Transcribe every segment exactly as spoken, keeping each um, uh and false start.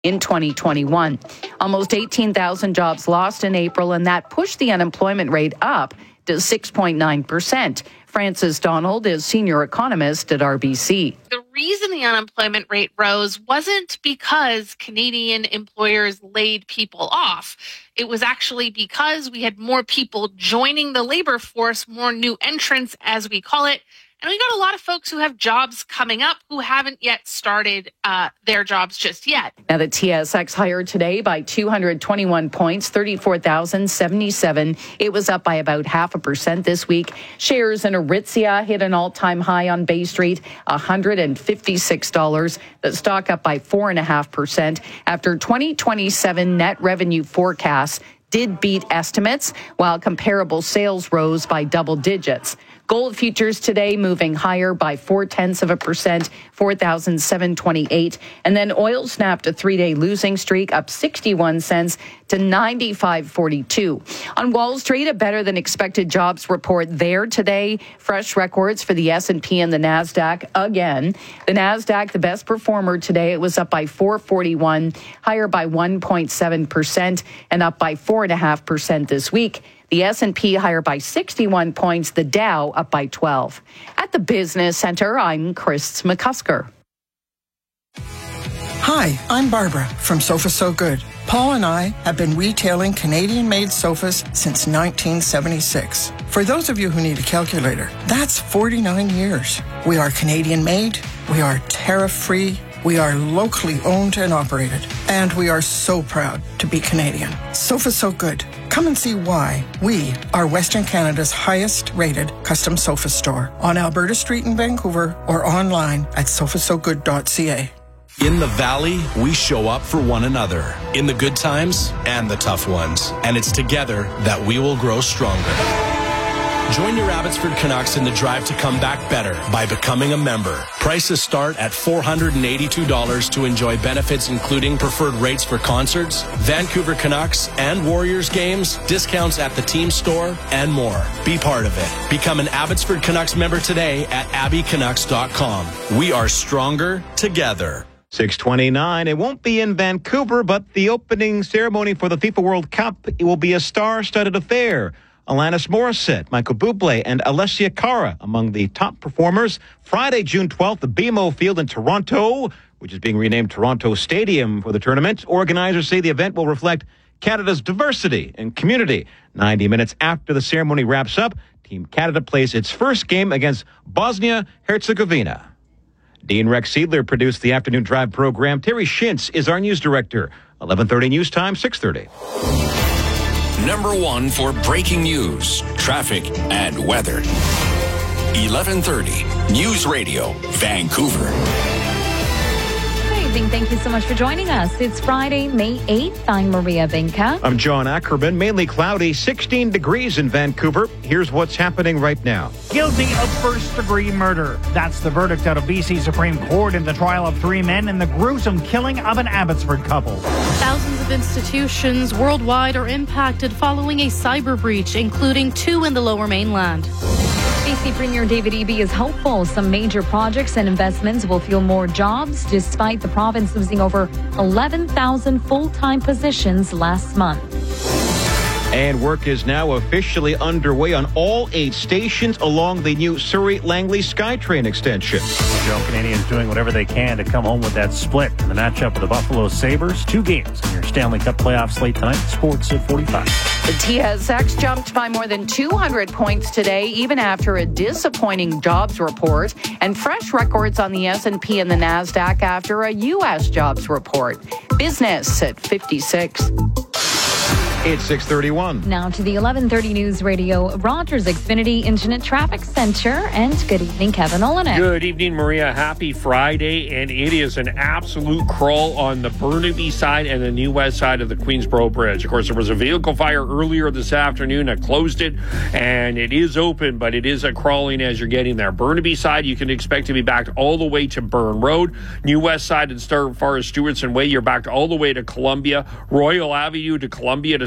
in twenty twenty-one. Almost eighteen thousand jobs lost in April, and that pushed the unemployment rate up to six point nine percent. Frances Donald is senior economist at R B C. The reason the unemployment rate rose wasn't because Canadian employers laid people off. It was actually because we had more people joining the labor force, more new entrants, as we call it. And we got a lot of folks who have jobs coming up who haven't yet started uh, their jobs just yet. Now, the T S X higher today by two hundred twenty-one points, thirty-four thousand seventy-seven. It was up by about half a percent this week. Shares in Aritzia hit an all-time high on Bay Street, one hundred fifty-six dollars. The stock up by four point five percent after twenty twenty-seven net revenue forecasts did beat estimates, while comparable sales rose by double digits. Gold futures today moving higher by four tenths of a percent, four thousand seven hundred twenty-eight. And then oil snapped a three-day losing streak, up sixty-one cents to ninety-five forty-two. On Wall Street, a better than expected jobs report there today. Fresh records for the S and P and the NASDAQ again. The NASDAQ, the best performer today, it was up by four forty-one, higher by one point seven percent, and up by four point five percent this week. The S and P higher by sixty-one points, the Dow up by twelve. At the Business Center, I'm Chris McCusker. Hi, I'm Barbara from Sofa So Good. Paul and I have been retailing Canadian-made sofas since nineteen seventy-six. For those of you who need a calculator, that's forty-nine years. We are Canadian-made, we are tariff-free, we are locally owned and operated, and we are so proud to be Canadian. Sofa So Good. Come and see why we are Western Canada's highest rated custom sofa store on Alberta Street in Vancouver or online at sofa so good dot c a. In the Valley, we show up for one another in the good times and the tough ones. And it's together that we will grow stronger. Join your Abbotsford Canucks in the drive to come back better by becoming a member. Prices start at four hundred eighty-two dollars to enjoy benefits including preferred rates for concerts, Vancouver Canucks and Warriors games, discounts at the team store, and more. Be part of it. Become an Abbotsford Canucks member today at abby canucks dot com. We are stronger together. six twenty-nine. It won't be in Vancouver, but the opening ceremony for the FIFA World Cup, it will be a star-studded affair. Alanis Morissette, Michael Bublé, and Alessia Cara among the top performers. Friday, June twelfth, the B M O Field in Toronto, which is being renamed Toronto Stadium for the tournament. Organizers say the event will reflect Canada's diversity and community. ninety minutes after the ceremony wraps up, Team Canada plays its first game against Bosnia-Herzegovina. Dean Rex Seidler produced the Afternoon Drive program. Terry Shintz is our news director. eleven thirty news time, six thirty. Number one for breaking news, traffic, and weather. eleven thirty News Radio, Vancouver. Thank you so much for joining us. It's Friday, May eighth. I'm Maria Vinca. I'm John Ackerman. Mainly cloudy, sixteen degrees in Vancouver. Here's what's happening right now. Guilty of first-degree murder. That's the verdict out of B C Supreme Court in the trial of three men in the gruesome killing of an Abbotsford couple. Thousands of institutions worldwide are impacted following a cyber breach, including two in the Lower Mainland. B C Premier David Eby is hopeful some major projects and investments will fuel more jobs despite the province losing over eleven thousand full-time positions last month. And work is now officially underway on all eight stations along the new Surrey-Langley SkyTrain extension. Joe, Canadians doing whatever they can to come home with that split in the matchup with the Buffalo Sabres. Two games in your Stanley Cup playoff slate tonight. Sports at forty-five. The T S X jumped by more than two hundred points today, even after a disappointing jobs report, and fresh records on the S and P and the NASDAQ after a U S jobs report. Business at fifty-six. It's six thirty-one. Now to the eleven thirty News Radio Rogers Xfinity Internet Traffic Center. And good evening, Kevin Olenek. Good evening, Maria. Happy Friday. And it is an absolute crawl on the Burnaby side and the new west side of the Queensboro Bridge. Of course, there was a vehicle fire earlier this afternoon. I closed it, and it is open, but it is a crawling as you're getting there. Burnaby side, you can expect to be backed all the way to Burn Road. New west side and start as far as Stewartson Way, you're backed all the way to Columbia. Royal Avenue to Columbia to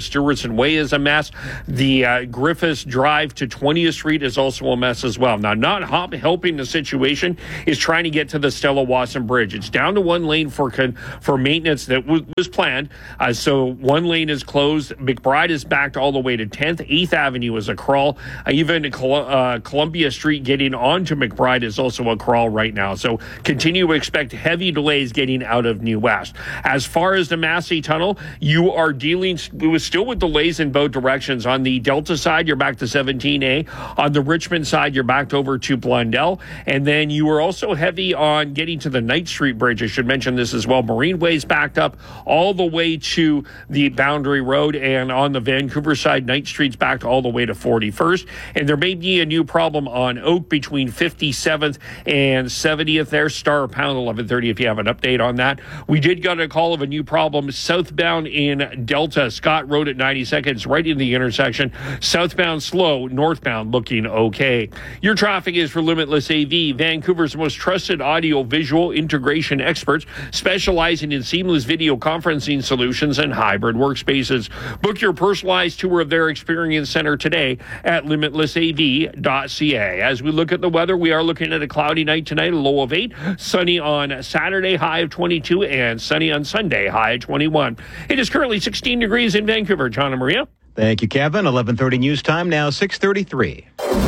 Stewardson Way is a mess. The uh, Griffiths Drive to twentieth Street is also a mess as well. Now, not helping the situation is trying to get to the Stella Wasson Bridge. It's down to one lane for con- for maintenance that w- was planned. Uh, so one lane is closed. McBride is backed all the way to tenth. eighth Avenue is a crawl. Uh, even Col- uh, Columbia Street getting onto McBride is also a crawl right now. So continue to expect heavy delays getting out of New West. As far as the Massey Tunnel, you are dealing with still with delays in both directions. On the Delta side, you're back to seventeen A. On the Richmond side, you're backed over to Blundell. And then you were also heavy on getting to the Knight Street Bridge. I should mention this as well. Marine Way's backed up all the way to the Boundary Road, and on the Vancouver side, Knight Street's backed all the way to forty-first. And there may be a new problem on Oak between fifty-seventh and seventieth there. Star Pound eleven thirty if you have an update on that. We did get a call of a new problem southbound in Delta. Scott Road at ninety seconds, right in the intersection. Southbound slow, northbound looking okay. Your traffic is for Limitless A V, Vancouver's most trusted audio-visual integration experts, specializing in seamless video conferencing solutions and hybrid workspaces. Book your personalized tour of their experience center today at limitless a v dot c a. As we look at the weather, we are looking at a cloudy night tonight, a low of eight. Sunny on Saturday, high of twenty-two, and sunny on Sunday, high of twenty-one. It is currently sixteen degrees in Vancouver. John and Maria. Thank you, Kevin. eleven thirty news time now, six thirty-three.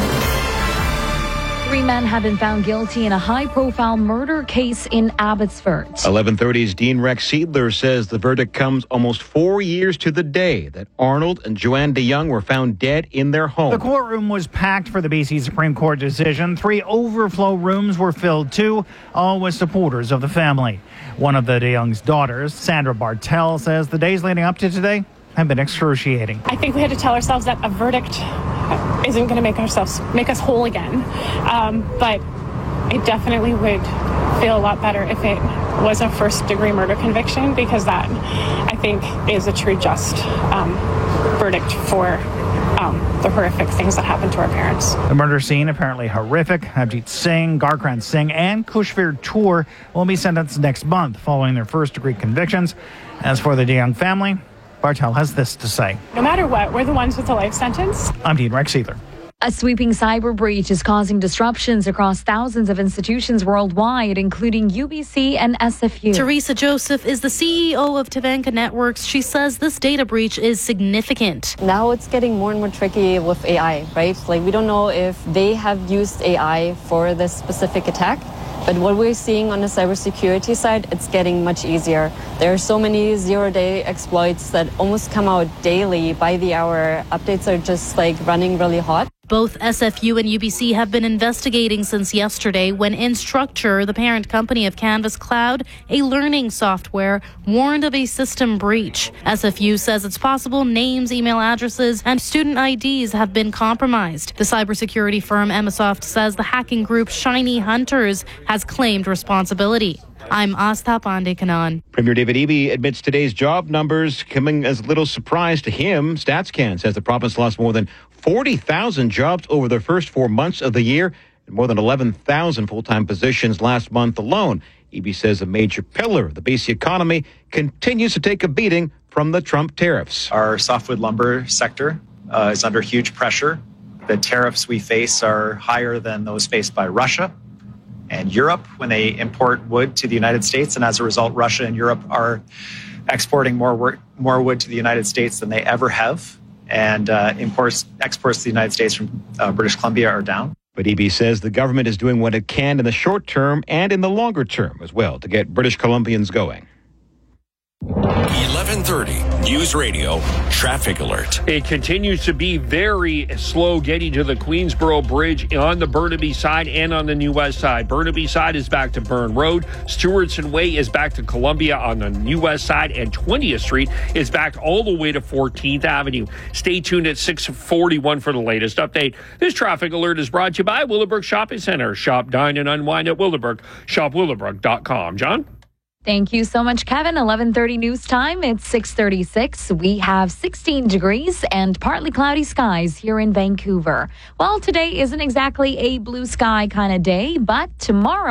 Three men have been found guilty in a high-profile murder case in Abbotsford. eleven thirty's Dean Rex Seidler says the verdict comes almost four years to the day that Arnold and Joanne DeYoung were found dead in their home. The courtroom was packed for the B C Supreme Court decision. Three overflow rooms were filled too, all with supporters of the family. One of the DeYoung's daughters, Sandra Bartel, says the days leading up to today have been excruciating. I think we had to tell ourselves that a verdict isn't going to make ourselves make us whole again, um, but it definitely would feel a lot better if it was a first-degree murder conviction, because that, I think, is a true just um, verdict for um, the horrific things that happened to our parents. The murder scene apparently horrific. Avjit Singh, Garkran Singh, and Kushveer Tour will be sentenced next month following their first-degree convictions. As for the DeYoung family, Bartel has this to say. No matter what, we're the ones with the life sentence. I'm Dean Rex Seidler. A sweeping cyber breach is causing disruptions across thousands of institutions worldwide, including U B C and S F U. Teresa Joseph is the C E O of Tavanka Networks. She says this data breach is significant. Now it's getting more and more tricky with A I, right? Like, we don't know if they have used A I for this specific attack. But what we're seeing on the cybersecurity side, it's getting much easier. There are so many zero-day exploits that almost come out daily, by the hour. Updates are just like running really hot. Both S F U and U B C have been investigating since yesterday when Instructure, the parent company of Canvas Cloud, a learning software, warned of a system breach. S F U says it's possible names, email addresses, and student I Ds have been compromised. The cybersecurity firm Emasoft says the hacking group Shiny Hunters has claimed responsibility. I'm Astha Pandekanan. Premier David Eby admits today's job numbers coming as little surprise to him. StatsCan says the province lost more than forty thousand jobs over the first four months of the year and more than eleven thousand full-time positions last month alone. Eby says a major pillar of the B C economy continues to take a beating from the Trump tariffs. Our softwood lumber sector uh, is under huge pressure. The tariffs we face are higher than those faced by Russia and Europe when they import wood to the United States. And as a result, Russia and Europe are exporting more work, more wood to the United States than they ever have. And uh, imports, exports to the United States from uh, British Columbia are down. But Eby says the government is doing what it can in the short term and in the longer term as well to get British Columbians going. eleven thirty News Radio Traffic Alert. It continues to be very slow getting to the Queensboro Bridge on the Burnaby side and on the New West side. Burnaby side is back to Burn Road. Stewardson Way is back to Columbia on the New West side, and twentieth Street is back all the way to fourteenth Avenue. Stay tuned at six forty-one for the latest update. This traffic alert is brought to you by Willowbrook Shopping Center. Shop, dine, and unwind at Willowbrook. Shop willowbrook dot com. John? Thank you so much, Kevin. eleven thirty news time. It's six thirty-six. We have sixteen degrees and partly cloudy skies here in Vancouver. Well, today isn't exactly a blue sky kind of day, but tomorrow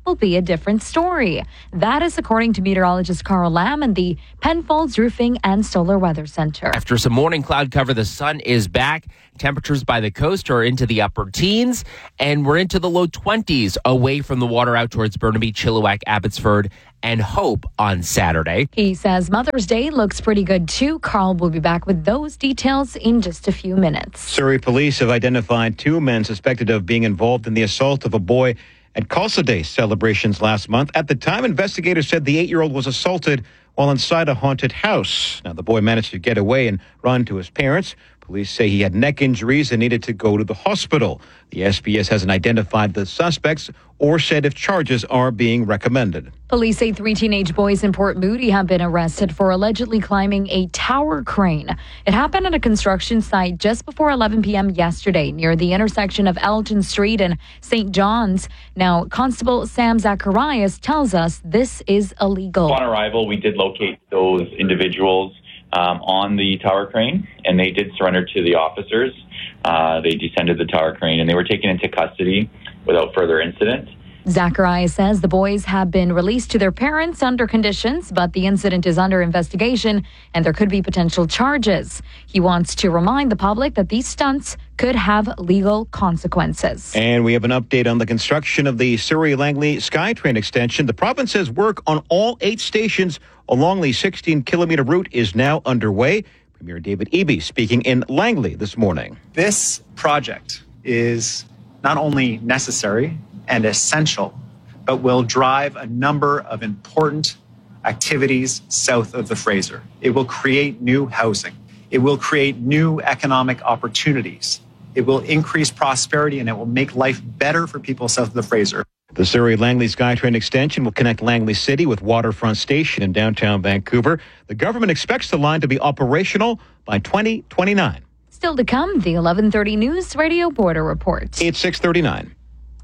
will be a different story. That is according to meteorologist Carl Lamb and the Penfolds Roofing and Solar Weather Center. After some morning cloud cover, the sun is back. Temperatures by the coast are into the upper teens, and we're into the low twenties away from the water out towards Burnaby, Chilliwack, Abbotsford, and Hope on Saturday. He says Mother's Day looks pretty good too. Carl will be back with those details in just a few minutes. Surrey police have identified two men suspected of being involved in the assault of a boy at Tulsa Day celebrations last month. At the time, investigators said the eight-year-old was assaulted while inside a haunted house. Now, the boy managed to get away and run to his parents. Police say he had neck injuries and needed to go to the hospital. The S B S hasn't identified the suspects or said if charges are being recommended. Police say three teenage boys in Port Moody have been arrested for allegedly climbing a tower crane. It happened at a construction site just before eleven p.m. yesterday near the intersection of Elgin Street and Saint John's. Now, Constable Sam Zacharias tells us this is illegal. On arrival, we did locate those individuals Um, on the tower crane, and they did surrender to the officers. Uh, they descended the tower crane, and they were taken into custody without further incident. Zacharias says the boys have been released to their parents under conditions, but the incident is under investigation, and there could be potential charges. He wants to remind the public that these stunts could have legal consequences. And we have an update on the construction of the Surrey-Langley SkyTrain extension. The province says work on all eight stations along the sixteen-kilometer route is now underway. Premier David Eby speaking in Langley this morning. This project is not only necessary and essential, but will drive a number of important activities south of the Fraser. It will create new housing. It will create new economic opportunities. It will increase prosperity, and it will make life better for people south of the Fraser. The Surrey-Langley SkyTrain extension will connect Langley City with Waterfront Station in downtown Vancouver. The government expects the line to be operational by twenty twenty-nine. Still to come, the eleven thirty News Radio Border Report. It's six thirty-nine.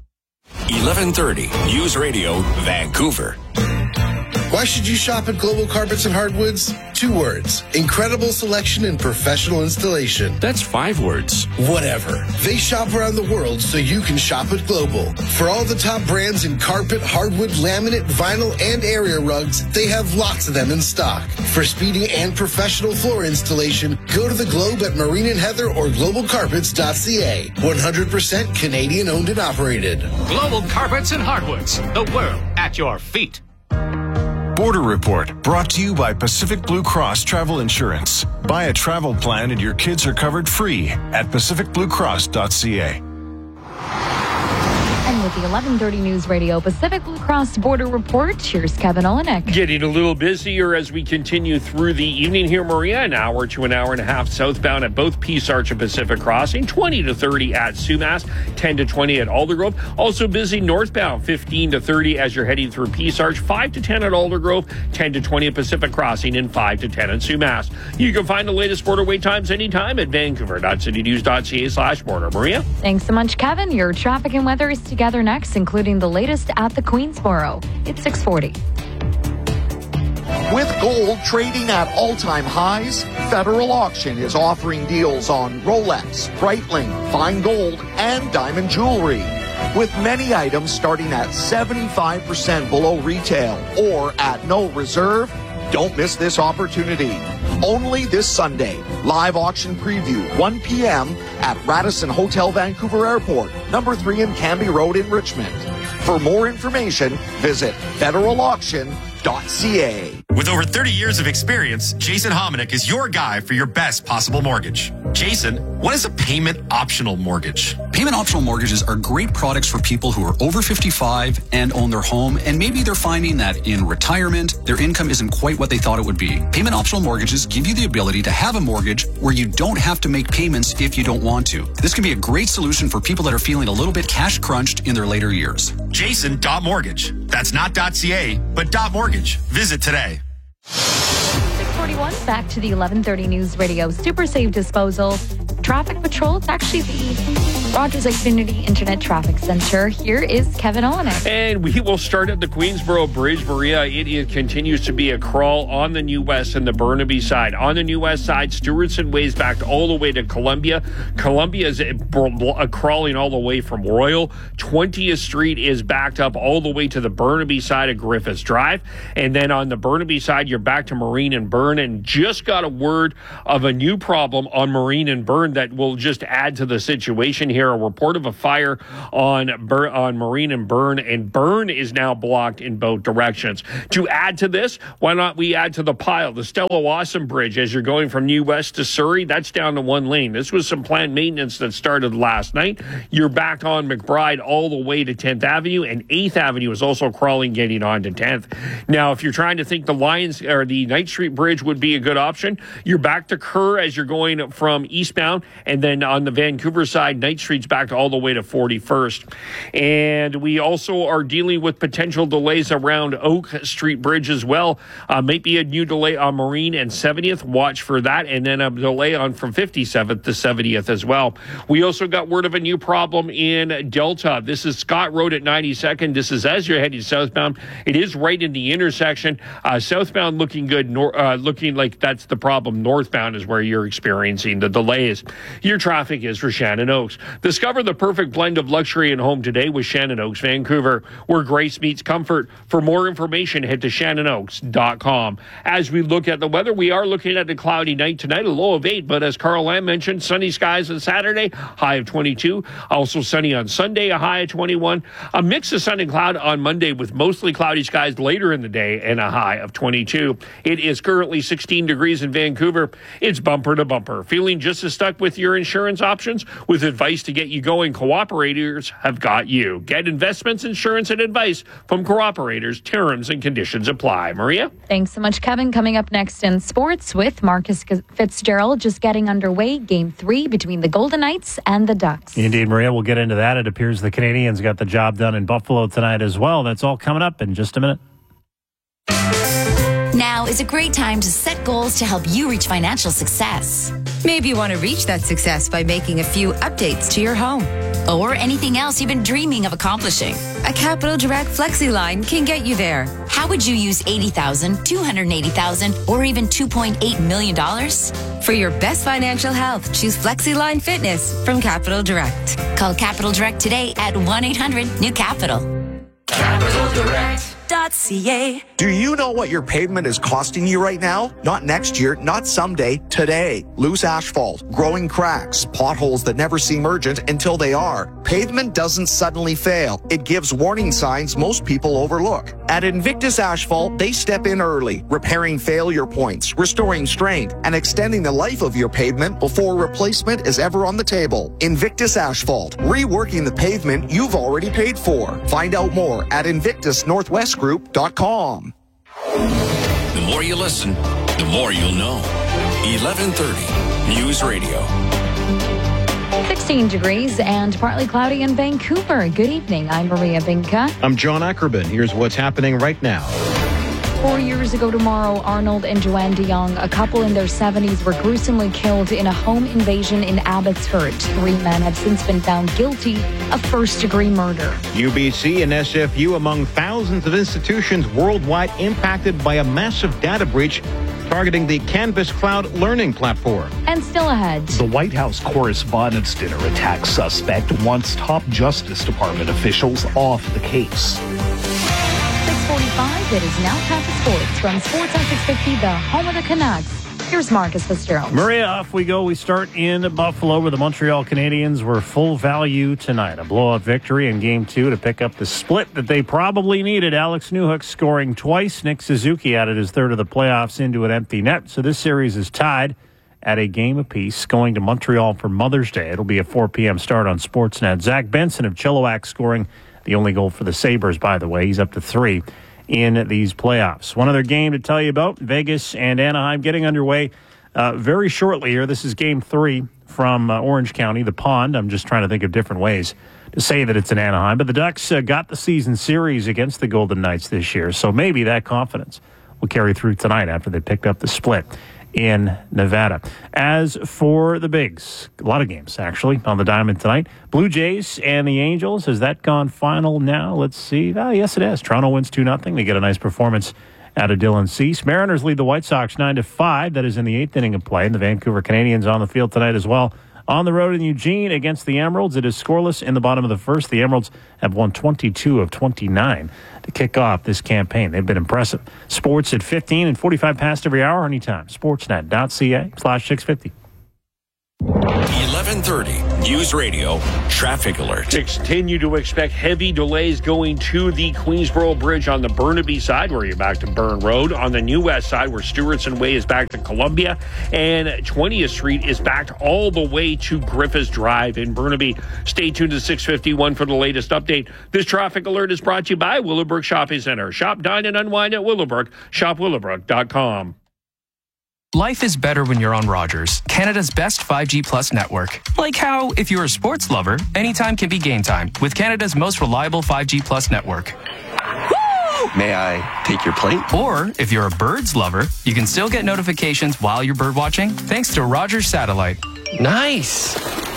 eleven thirty News Radio, Vancouver. Why should you shop at Global Carpets and Hardwoods? Two words. Incredible selection and professional installation. That's five words. Whatever. They shop around the world so you can shop at Global. For all the top brands in carpet, hardwood, laminate, vinyl, and area rugs, they have lots of them in stock. For speedy and professional floor installation, go to the Globe at Marine and Heather or global carpets dot c a. one hundred percent Canadian owned and operated. Global Carpets and Hardwoods. The world at your feet. Border Report, brought to you by Pacific Blue Cross Travel Insurance. Buy a travel plan and your kids are covered free at pacific blue cross dot c a. And with the eleven thirty News Radio Pacific Blue Cross Border Report, here's Kevin Olenek. Getting a little busier as we continue through the evening here, Maria. An hour to an hour and a half southbound at both Peace Arch and Pacific Crossing. twenty to thirty at Sumas. ten to twenty at Aldergrove. Also busy northbound. fifteen to thirty as you're heading through Peace Arch. five to ten at Aldergrove. ten to twenty at Pacific Crossing. And five to ten at Sumas. You can find the latest border wait times anytime at vancouver dot city news dot c a slash border. Maria? Thanks so much, Kevin. Your traffic and weather is together next, including the latest at the Queensboro. It's six forty. With gold trading at all-time highs, Federal Auction is offering deals on Rolex, Breitling, fine gold, and diamond jewelry. With many items starting at seventy-five percent below retail or at no reserve, don't miss this opportunity. Only this Sunday. Live auction preview, one p.m. at Radisson Hotel Vancouver Airport, number three in Canby Road in Richmond. For more information, visit federal auction dot c a. With over thirty years of experience, Jason Hominick is your guy for your best possible mortgage. Jason, what is a payment optional mortgage? Payment optional mortgages are great products for people who are over fifty-five and own their home, and maybe they're finding that in retirement, their income isn't quite what they thought it would be. Payment optional mortgages give you the ability to have a mortgage where you don't have to make payments if you don't want to. This can be a great solution for people that are feeling a little bit cash crunched in their later years. Jason.mortgage. That's not .ca, but .mortgage. Visit today. six forty-one, back to the eleven thirty News Radio Super Safe Disposal Traffic Patrol. It's actually the Rogers Lake Community Internet Traffic Center. Here is Kevin Olenek. And we will start at the Queensboro Bridge. Maria, it is, continues to be a crawl on the New West and the Burnaby side. On the New West side, Stewartson Way's back all the way to Columbia. Columbia is a, a crawling all the way from Royal. twentieth Street is backed up all the way to the Burnaby side of Griffiths Drive. And then on the Burnaby side, you're back to Marine and Burn. And just got a word of a new problem on Marine and Burn that will just add to the situation here. A report of a fire on Bur- on Marine and Burn, and Burn is now blocked in both directions. To add to this, why not we add to the pile the Stella Wasson Bridge as you're going from New West to Surrey? That's down to one lane. This was some planned maintenance that started last night. You're back on McBride all the way to tenth Avenue, and eighth Avenue is also crawling getting on to tenth. Now, if you're trying to think the Lions or the Knight Street Bridge would be a good option, you're back to Kerr as you're going from eastbound, and then on the Vancouver side, Knight Street's back all the way to forty-first. And we also are dealing with potential delays around Oak Street Bridge as well. Uh, maybe a new delay on Marine and seventieth. Watch for that. And then a delay on from fifty-seventh to seventieth as well. We also got word of a new problem in Delta. This is Scott Road at ninety-second. This is as you're heading southbound. It is right in the intersection. Uh, southbound looking good. Nor- uh, looking like that's the problem. Northbound is where you're experiencing the delays. Your traffic is for Shannon Oaks. Discover the perfect blend of luxury and home today with Shannon Oaks Vancouver, where grace meets comfort. For more information, head to shannon oaks dot com. As we look at the weather, we are looking at a cloudy night tonight, a low of eight, but as Carl Lamb mentioned, sunny skies on Saturday, high of twenty-two. Also sunny on Sunday, a high of twenty-one. A mix of sun and cloud on Monday with mostly cloudy skies later in the day and a high of twenty-two. It is currently sixteen degrees in Vancouver. It's bumper to bumper. Feeling just as stuck with your insurance options? With advice to get you going, Cooperators have got you. Get investments, insurance, and advice from Cooperators. Terms and conditions apply. Maria? Thanks so much, Kevin. Coming up next in sports with Marcus Fitzgerald just getting underway. Game three between the Golden Knights and the Ducks. Indeed, Maria, we'll get into that. It appears the Canadians got the job done in Buffalo tonight as well. That's all coming up in just a minute. Now is a great time to set goals to help you reach financial success. Maybe you want to reach that success by making a few updates to your home. Or anything else you've been dreaming of accomplishing. A Capital Direct Flexi line can get you there. How would you use eighty thousand dollars, two hundred eighty thousand dollars, or even two point eight million dollars? For your best financial health, choose Flexi Line Fitness from Capital Direct. Call Capital Direct today at one eight hundred new capital. Capital Direct. .ca. Do you know what your pavement is costing you right now? Not next year, not someday, today. Loose asphalt, growing cracks, potholes that never seem urgent until they are. Pavement doesn't suddenly fail. It gives warning signs most people overlook. At Invictus Asphalt, they step in early, repairing failure points, restoring strength, and extending the life of your pavement before replacement is ever on the table. Invictus Asphalt, reworking the pavement you've already paid for. Find out more at invictus northwest group dot com. The more you listen, the more you'll know. eleven thirty News Radio. sixteen degrees and partly cloudy in Vancouver. Good evening. I'm Maria Binka. I'm John Ackerman. Here's what's happening right now. Four years ago tomorrow, Arnold and Joanne DeYoung, a couple in their seventies, were gruesomely killed in a home invasion in Abbotsford. Three men have since been found guilty of first-degree murder. U B C and S F U among thousands of institutions worldwide impacted by a massive data breach targeting the Canvas Cloud learning platform. And still ahead. The White House Correspondents' Dinner attack suspect wants top Justice Department officials off the case. six forty-five, it is now time for sports from Sports on six fifty, the home of the Canucks. Here's Marcus Fitzgerald. Maria, off we go. We start in Buffalo, where the Montreal Canadiens were full value tonight. A blowout victory in Game two to pick up the split that they probably needed. Alex Newhook scoring twice. Nick Suzuki added his third of the playoffs into an empty net. So this series is tied at a game apiece, going to Montreal for Mother's Day. It'll be a four p.m. start on Sportsnet. Zach Benson of Chilliwack scoring the only goal for the Sabres, by the way. He's up to three in these playoffs. One other game to tell you about, Vegas and Anaheim getting underway uh, very shortly here. This is game three from uh, Orange County, the Pond. I'm just trying to think of different ways to say that it's in Anaheim. But the Ducks uh, got the season series against the Golden Knights this year, so maybe that confidence will carry through tonight after they picked up the split in Nevada. As for the bigs, a lot of games actually on the diamond tonight. Blue Jays and the Angels. Has that gone final now? Let's see. Oh, yes, it has. Toronto wins two nothing. They get a nice performance out of Dylan Cease. Mariners lead the White Sox nine to five. That is in the eighth inning of play. And the Vancouver Canadians on the field tonight as well. On the road in Eugene against the Emeralds. It is scoreless in the bottom of the first. The Emeralds have won twenty-two of twenty-nine to kick off this campaign. They've been impressive. Sports at fifteen and forty-five past every hour anytime. Sportsnet.ca slash 650. eleven thirty News Radio Traffic Alert. Continue to expect heavy delays going to the Queensboro Bridge on the Burnaby side, where you're back to Burn Road. On the New West side, where Stewartson Way is back to Columbia. And twentieth Street is backed all the way to Griffiths Drive in Burnaby. Stay tuned to six fifty-one for the latest update. This traffic alert is brought to you by Willowbrook Shopping Center. Shop, dine, and unwind at Willowbrook. shop willowbrook dot com. Life is better when you're on Rogers, Canada's best five G Plus network. Like how, if you're a sports lover, anytime can be game time with Canada's most reliable five G Plus network. May I take your plate? Or, if you're a birds lover, you can still get notifications while you're bird watching thanks to Rogers Satellite. Nice.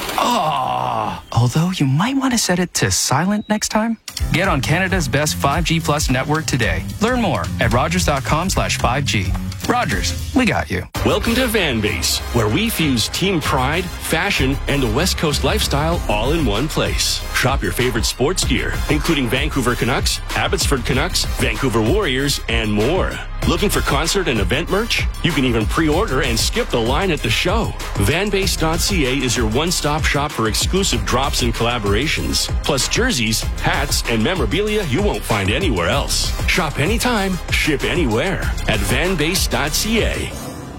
Oh, although you might want to set it to silent next time. Get on Canada's best five G Plus network today. Learn more at rogers.com slash 5G. Rogers, we got you. Welcome to Van Base, where we fuse team pride, fashion, and a West Coast lifestyle all in one place. Shop your favorite sports gear, including Vancouver Canucks, Abbotsford Canucks, Vancouver Warriors, and more. Looking for concert and event merch? You can even pre-order and skip the line at the show. van base dot c a is your one-stop shop for exclusive drops and collaborations, plus jerseys, hats, and memorabilia you won't find anywhere else. Shop anytime, ship anywhere at van base dot c a.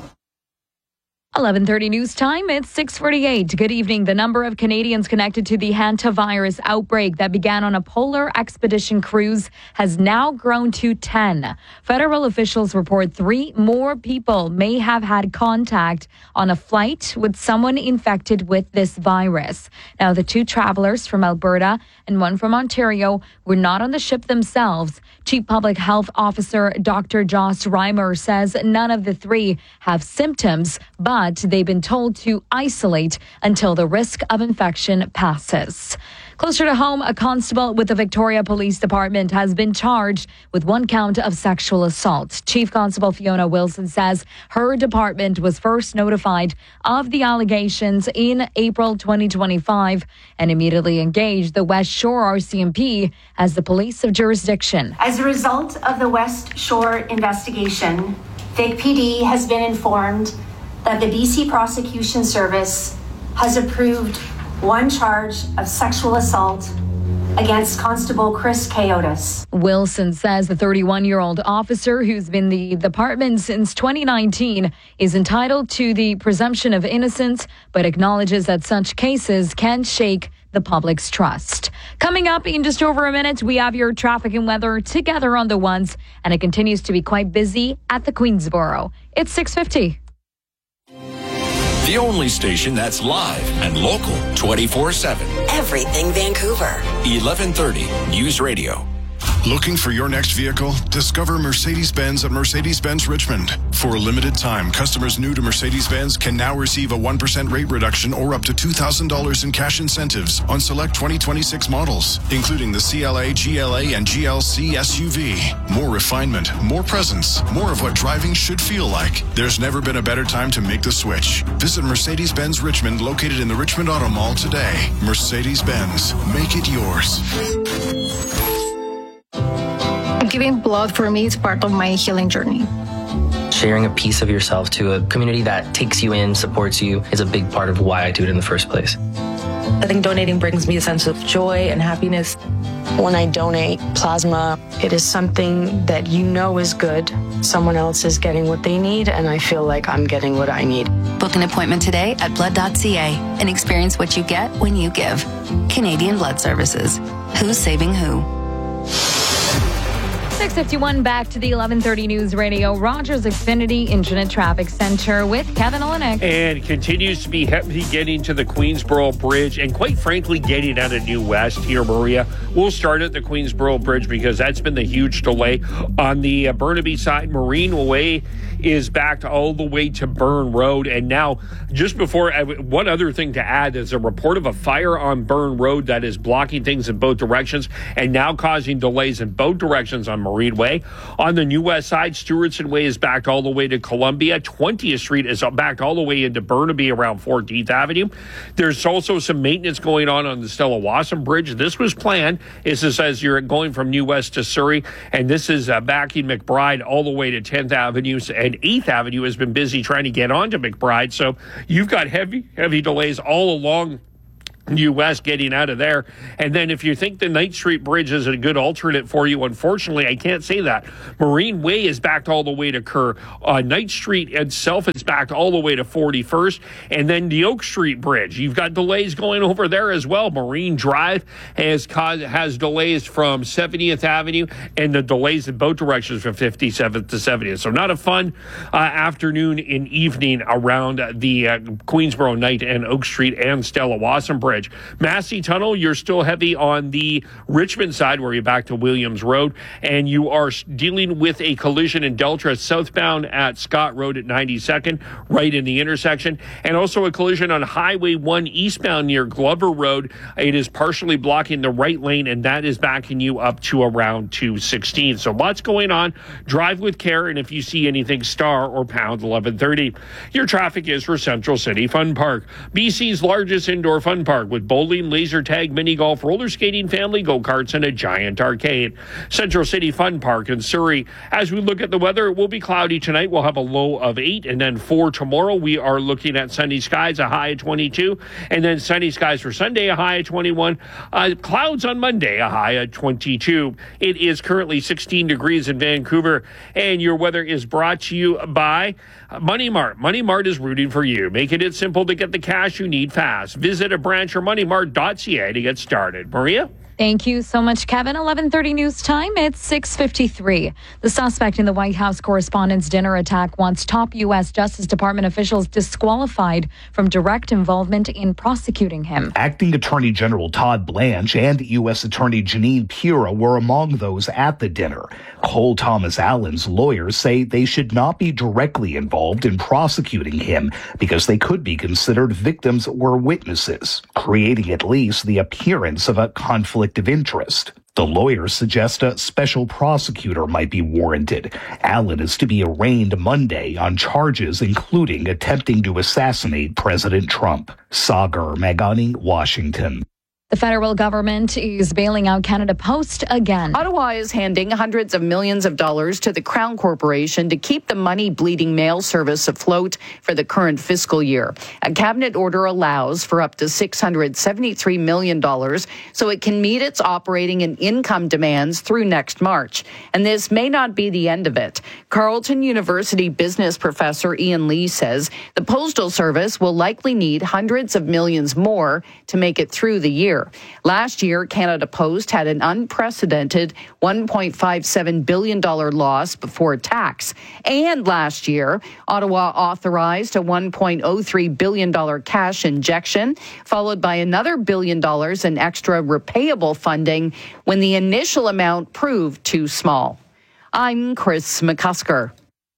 eleven thirty news time. It's six forty-eight. Good evening. The number of Canadians connected to the hantavirus outbreak that began on a polar expedition cruise has now grown to ten. Federal officials report three more people may have had contact on a flight with someone infected with this virus. Now, the two travelers from Alberta and one from Ontario were not on the ship themselves. Chief Public Health Officer Doctor Joss Reimer says none of the three have symptoms, but they've been told to isolate until the risk of infection passes. Closer to home, a constable with the Victoria Police Department has been charged with one count of sexual assault. Chief Constable Fiona Wilson says her department was first notified of the allegations in April twenty twenty-five and immediately engaged the West Shore R C M P as the police of jurisdiction. As a result of the West Shore investigation, Vic P D has been informed that the B C Prosecution Service has approved one charge of sexual assault against Constable Chris Coyotis. Wilson says the thirty-one-year-old officer, who's been the department since twenty nineteen, is entitled to the presumption of innocence, but acknowledges that such cases can shake the public's trust. Coming up in just over a minute, we have your traffic and weather together on the ones, and it continues to be quite busy at the Queensboro. It's six fifty. The only station that's live and local twenty-four seven. Everything Vancouver. eleven thirty News Radio. Looking for your next vehicle? Discover Mercedes-Benz at Mercedes-Benz Richmond. For a limited time, customers new to Mercedes-Benz can now receive a one percent rate reduction or up to two thousand dollars in cash incentives on select twenty twenty-six models, including the C L A, G L A, and G L C S U V. More refinement, more presence, more of what driving should feel like. There's never been a better time to make the switch. Visit Mercedes-Benz Richmond, located in the Richmond Auto Mall today. Mercedes-Benz. Make it yours. Giving blood for me is part of my healing journey. Sharing a piece of yourself to a community that takes you in, supports you, is a big part of why I do it in the first place. I think donating brings me a sense of joy and happiness. When I donate plasma, it is something that you know is good. Someone else is getting what they need, and I feel like I'm getting what I need. Book an appointment today at blood dot c a and experience what you get when you give. Canadian Blood Services. Who's saving who? six fifty-one, back to the eleven thirty News Radio, Rogers Xfinity Internet Traffic Center with Kevin Olenek. And continues to be heavy getting to the Queensboro Bridge and, quite frankly, getting out of New West here, Maria. We'll start at the Queensboro Bridge because that's been the huge delay. On the uh, Burnaby side, Marine Way is backed all the way to Byrne Road. And now, just before, one other thing to add, there's a report of a fire on Byrne Road that is blocking things in both directions and now causing delays in both directions on Marine Way. On the New West side, Stewartson Way is backed all the way to Columbia. twentieth Street is backed all the way into Burnaby around fourteenth Avenue. There's also some maintenance going on on the Stella Wasson Bridge. This was planned. This is as you're going from New West to Surrey, and this is uh, backing McBride all the way to tenth Avenue, and eighth Avenue has been busy trying to get onto McBride. So you've got heavy, heavy delays all along U S getting out of there. And then if you think the Ninth Street Bridge is a good alternate for you, unfortunately, I can't say that. Marine Way is backed all the way to Kerr. Uh, Ninth Street itself is backed all the way to forty-first. And then the Oak Street Bridge, you've got delays going over there as well. Marine Drive has caused, has delays from seventieth Avenue, and the delays in both directions from fifty-seventh to seventieth. So not a fun uh, afternoon and evening around the uh, Queensboro Night and Oak Street and Stella Wasson Bridge. Massey Tunnel, you're still heavy on the Richmond side where you're back to Williams Road, and you are dealing with a collision in Delta southbound at Scott Road at ninety-second, right in the intersection, and also a collision on Highway one eastbound near Glover Road. It is partially blocking the right lane, and that is backing you up to around two sixteen. So lots going on. Drive with care, and if you see anything, star or pound eleven thirty. Your traffic is for Central City Fun Park, B C's largest indoor fun park, with bowling, laser tag, mini golf, roller skating, family go-karts, and a giant arcade. Central City Fun Park in Surrey. As we look at the weather, it will be cloudy tonight. We'll have a low of eight, and then for tomorrow, we are looking at sunny skies, a high of twenty-two, and then sunny skies for Sunday, a high of twenty-one. Uh, clouds on Monday, a high of twenty-two. It is currently sixteen degrees in Vancouver, and your weather is brought to you by Money Mart. Money Mart is rooting for you, making it simple to get the cash you need fast. Visit a branch or money mart dot c a to get started. Maria? Thank you so much, Kevin. eleven thirty news time. It's six fifty-three. The suspect in the White House Correspondents' Dinner attack wants top U S. Justice Department officials disqualified from direct involvement in prosecuting him. Acting Attorney General Todd Blanche and U S. Attorney Jeanine Pirro were among those at the dinner. Cole Thomas Allen's lawyers say they should not be directly involved in prosecuting him because they could be considered victims or witnesses, creating at least the appearance of a conflict of interest. The lawyers suggest a special prosecutor might be warranted. Allen is to be arraigned Monday on charges including attempting to assassinate President Trump. Sagar Magani, Washington. The federal government is bailing out Canada Post again. Ottawa is handing hundreds of millions of dollars to the Crown Corporation to keep the money-bleeding mail service afloat for the current fiscal year. A cabinet order allows for up to six hundred seventy-three million dollars so it can meet its operating and income demands through next March. And this may not be the end of it. Carleton University business professor Ian Lee says the Postal Service will likely need hundreds of millions more to make it through the year. Last year, Canada Post had an unprecedented one point five seven billion dollars loss before tax. And last year, Ottawa authorized a one point oh three billion dollars cash injection, followed by another billion dollars in extra repayable funding when the initial amount proved too small. I'm Chris McCusker.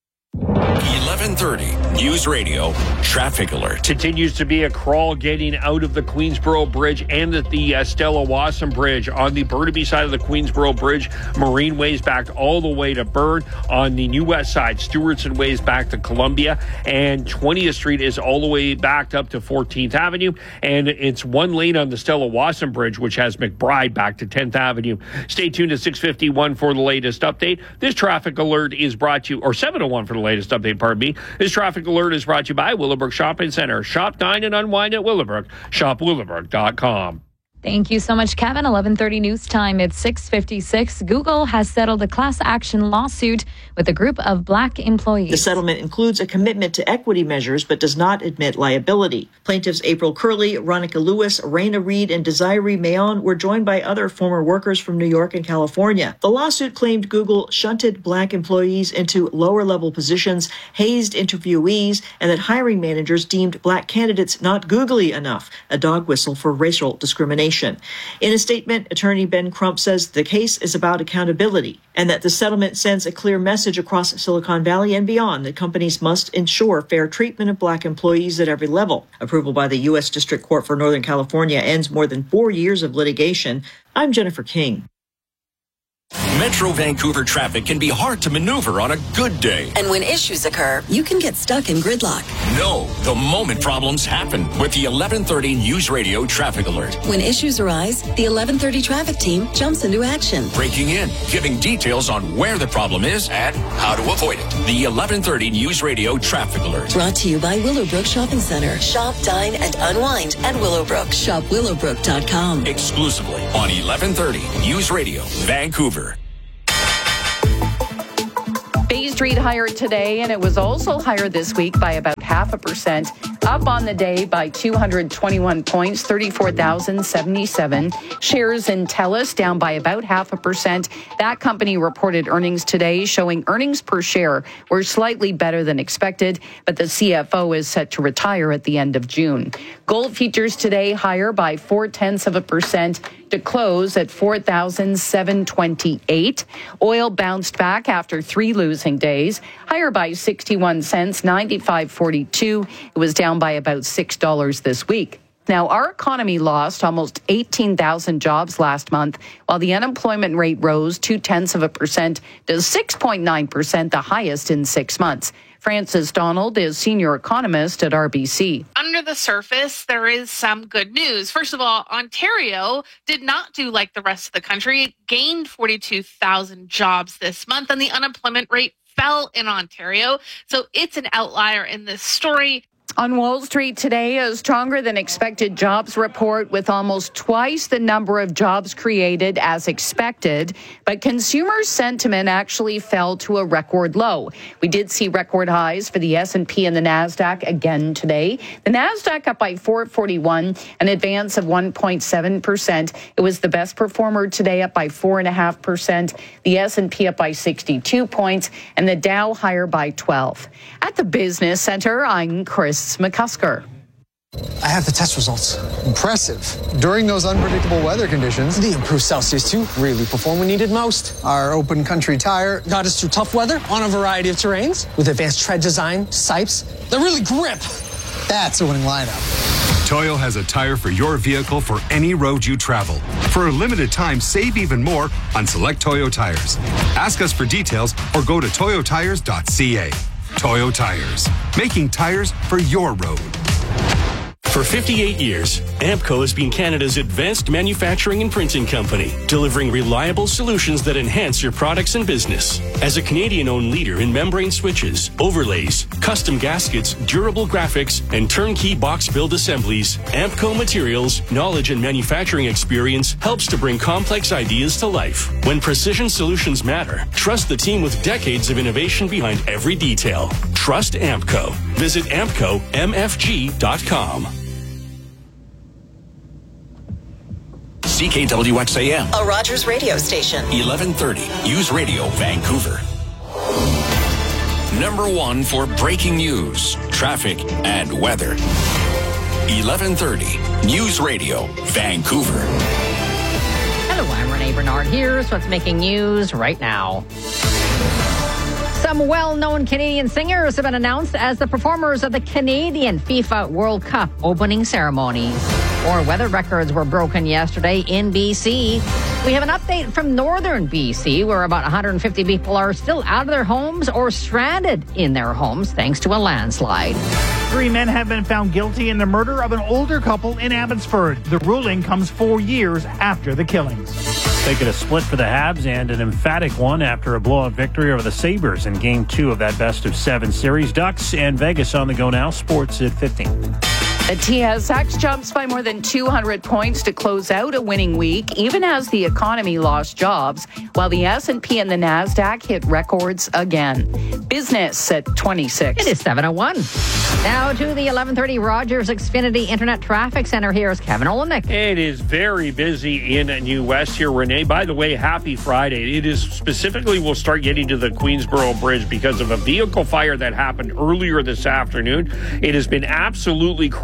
eleven thirty News Radio Traffic Alert. Continues to be a crawl getting out of the Queensboro Bridge and at the uh, Stella Wasson Bridge. On the Burnaby side of the Queensboro Bridge, Marine Way's backed all the way to Byrne. On the New West side, Stewartson Way's back to Columbia, and twentieth Street is all the way backed up to fourteenth Avenue, and it's one lane on the Stella Wasson Bridge, which has McBride back to tenth Avenue. Stay tuned to six fifty-one for the latest update. This traffic alert is brought to you, or seven oh one for the latest update, pardon me. This traffic alert is brought to you by Willowbrook Shopping Center. Shop, dine, and unwind at Willowbrook. Shop Willowbrook dot com. Thank you so much, Kevin. eleven thirty news time. It's six fifty-six. Google has settled a class action lawsuit with a group of black employees. The settlement includes a commitment to equity measures but does not admit liability. Plaintiffs April Curley, Ronica Lewis, Raina Reed, and Desiree Mayon were joined by other former workers from New York and California. The lawsuit claimed Google shunted black employees into lower-level positions, hazed interviewees, and that hiring managers deemed black candidates not googly enough, a dog whistle for racial discrimination. information. In a statement, attorney Ben Crump says the case is about accountability and that the settlement sends a clear message across Silicon Valley and beyond that companies must ensure fair treatment of black employees at every level. Approval by the U S District Court for Northern California ends more than four years of litigation. I'm Jennifer King. Metro Vancouver traffic can be hard to maneuver on a good day. And when issues occur, you can get stuck in gridlock. No, the moment problems happen with the eleven thirty News Radio Traffic Alert. When issues arise, the eleven thirty traffic team jumps into action. Breaking in, giving details on where the problem is and how to avoid it. The eleven thirty News Radio Traffic Alert. Brought to you by Willowbrook Shopping Center. Shop, dine, and unwind at Willowbrook. Shop willowbrook dot com. Exclusively on eleven thirty News Radio, Vancouver. Bay Street higher today, and it was also higher this week by about half a percent. Up on the day by two hundred twenty-one points, thirty-four thousand seventy-seven. Shares in TELUS down by about half a percent. That company reported earnings today, showing earnings per share were slightly better than expected, but the C F O is set to retire at the end of June. Gold futures today higher by four tenths of a percent to close at four thousand seven hundred twenty-eight. Oil bounced back after three losing days, higher by sixty-one cents, ninety-five forty-two. It was down by about six dollars this week. Now, our economy lost almost eighteen thousand jobs last month, while the unemployment rate rose two tenths of a percent to six point nine percent, the highest in six months. Frances Donald is senior economist at R B C. Under the surface, there is some good news. First of all, Ontario did not do like the rest of the country. It gained forty-two thousand jobs this month, and the unemployment rate fell in Ontario. So it's an outlier in this story. On Wall Street today, a stronger than expected jobs report with almost twice the number of jobs created as expected. But consumer sentiment actually fell to a record low. We did see record highs for the S and P and the NASDAQ again today. The NASDAQ up by four forty-one, an advance of one point seven percent. It was the best performer today, up by four point five percent. The S and P up by sixty-two points, and the Dow higher by twelve. At the Business Center, I'm Chris McCusker. I have the test results. Impressive. During those unpredictable weather conditions, the improved Celsius two really performed when needed most. Our open country tire got us through tough weather on a variety of terrains with advanced tread design, sipes that really grip. That's a winning lineup. Toyo has a tire for your vehicle for any road you travel. For a limited time, save even more on select Toyo tires. Ask us for details or go to toyo tires dot c a. Toyo Tires, making tires for your road. For fifty-eight years, Ampco has been Canada's advanced manufacturing and printing company, delivering reliable solutions that enhance your products and business. As a Canadian-owned leader in membrane switches, overlays, custom gaskets, durable graphics, and turnkey box build assemblies, Ampco Materials' knowledge and manufacturing experience helps to bring complex ideas to life. When precision solutions matter, trust the team with decades of innovation behind every detail. Trust Ampco. Visit ampco m f g dot com. C K W X A M, a Rogers radio station. eleven thirty News Radio, Vancouver. Number one for breaking news, traffic, and weather. eleven thirty News Radio, Vancouver. Hello, I'm Renee Bernard. Here's what's making news right now. Some well-known Canadian singers have been announced as the performers of the Canadian FIFA World Cup opening ceremonies. More weather records were broken yesterday in B C. We have an update from northern B C, where about one hundred fifty people are still out of their homes or stranded in their homes thanks to a landslide. Three men have been found guilty in the murder of an older couple in Abbotsford. The ruling comes four years after the killings. Taking a split for the Habs and an emphatic one after a blowout victory over the Sabres in Game two of that best of seven series. Ducks and Vegas on the go now. Sports at fifteen. The T S X jumps by more than two hundred points to close out a winning week, even as the economy lost jobs, while the S and P and the NASDAQ hit records again. Business at twenty-six. It is seven oh one. Now to the eleven thirty Rogers Xfinity Internet Traffic Center. Here's Kevin Olenek. It is very busy in New West here, Renee. By the way, happy Friday. It is specifically, we'll start getting to the Queensboro Bridge because of a vehicle fire that happened earlier this afternoon. It has been absolutely crawling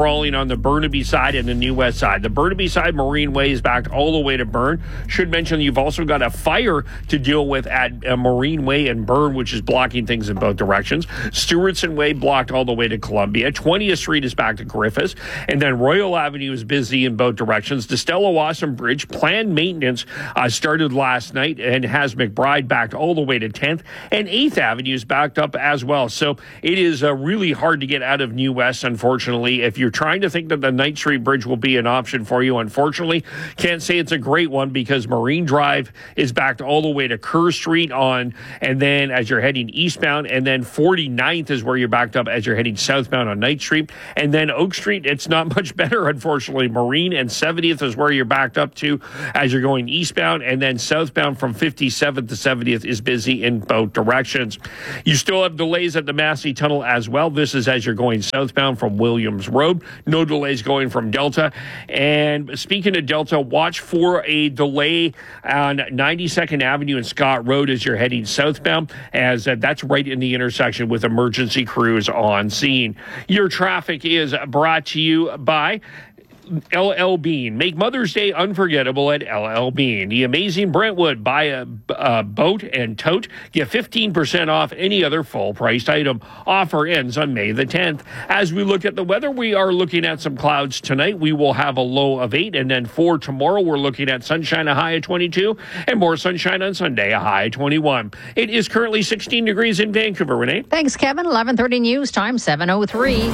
crawling on the Burnaby side and the New West side. The Burnaby side, Marine Way, is backed all the way to Burn. Should mention you've also got a fire to deal with at uh, Marine Way and Burn, which is blocking things in both directions. Stewartson Way blocked all the way to Columbia. twentieth Street is back to Griffiths. And then Royal Avenue is busy in both directions. The Stella Wasson Bridge, planned maintenance uh, started last night and has McBride backed all the way to tenth. And eighth Avenue is backed up as well. So it is uh, really hard to get out of New West, unfortunately. If you're trying to think that the Knight Street Bridge will be an option for you, unfortunately, can't say it's a great one because Marine Drive is backed all the way to Kerr Street on, and then as you're heading eastbound, and then forty-ninth is where you're backed up as you're heading southbound on Knight Street. And then Oak Street, it's not much better, unfortunately. Marine and seventieth is where you're backed up to as you're going eastbound, and then southbound from fifty-seventh to seventieth is busy in both directions. You still have delays at the Massey Tunnel as well. This is as you're going southbound from Williams Road. No delays going from Delta. And speaking of Delta, watch for a delay on ninety-second Avenue and Scott Road as you're heading southbound, as uh, that's right in the intersection with emergency crews on scene. Your traffic is brought to you by L L Bean. Make Mother's Day unforgettable at L L Bean. The amazing Brentwood. Buy a, a boat and tote. Get fifteen percent off any other full-priced item. Offer ends on May the tenth. As we look at the weather, we are looking at some clouds tonight. We will have a low of eight. And then for tomorrow, we're looking at sunshine, a high of twenty-two. And more sunshine on Sunday, a high of twenty-one. It is currently sixteen degrees in Vancouver, Renee. Thanks, Kevin. eleven thirty News Time, seven oh three.